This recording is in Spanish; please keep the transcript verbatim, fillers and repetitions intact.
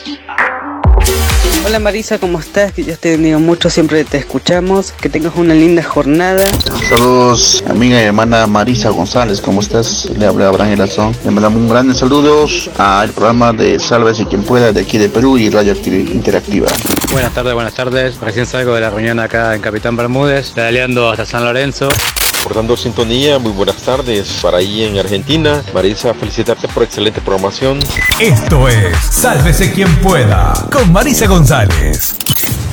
Hola Marisa, ¿cómo estás? Que Dios te bendiga mucho, siempre te escuchamos. Que tengas una linda jornada. Saludos, amiga y hermana Marisa González, ¿cómo estás? Le habla Abraham Elazón. Le mandamos un grande saludos al programa de Sálvese quien pueda de aquí de Perú y Radio Interactiva. Buenas tardes, buenas tardes. Recién salgo de la reunión acá en Capitán Bermúdez, pedaleando hasta San Lorenzo. Portando sintonía, muy buenas tardes para ahí en Argentina. Marisa, felicitarte por excelente programación. Esto es Sálvese quien pueda con Marisa González.